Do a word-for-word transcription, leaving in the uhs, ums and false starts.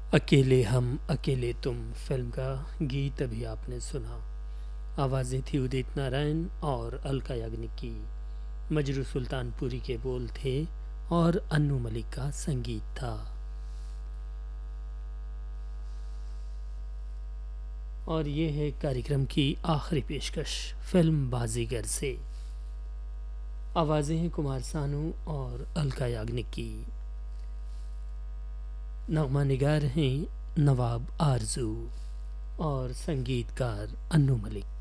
अकेले हम अकेले तुम फिल्म का गीत अभी आपने सुना। आवाज़ें थी उदित नारायण और अलका याग्निक की। मजरू सुल्तानपुरी के बोल थे और अन्नू मलिक का संगीत था। और ये है कार्यक्रम की आखिरी पेशकश फिल्म बाजीगर से। आवाज़ें हैं कुमार सानू और अलका याग्निक की। नगमा निगार हैं नवाब आरजू और संगीतकार अन्नू मलिक।